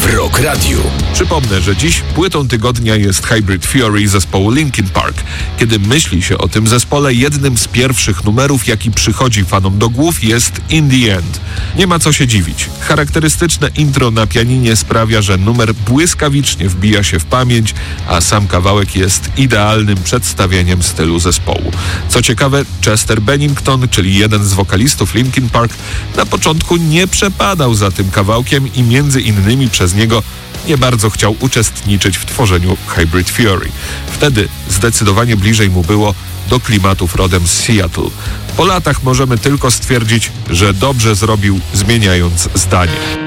Rock Radio. Przypomnę, że dziś płytą tygodnia jest Hybrid Theory zespołu Linkin Park. Kiedy myśli się o tym zespole, jednym z pierwszych numerów, jaki przychodzi fanom do głów, jest In The End. Nie ma co się dziwić. Charakterystyczne intro na pianinie sprawia, że numer błyskawicznie wbija się w pamięć, a sam kawałek jest idealnym przedstawieniem stylu zespołu. Co ciekawe, Chester Bennington, czyli jeden z wokalistów Linkin Park, na początku nie przepadał za tym kawałkiem i między innymi przez niego nie bardzo chciał uczestniczyć w tworzeniu Hybrid Theory. Wtedy zdecydowanie bliżej mu było do klimatów rodem z Seattle. Po latach możemy tylko stwierdzić, że dobrze zrobił, zmieniając zdanie.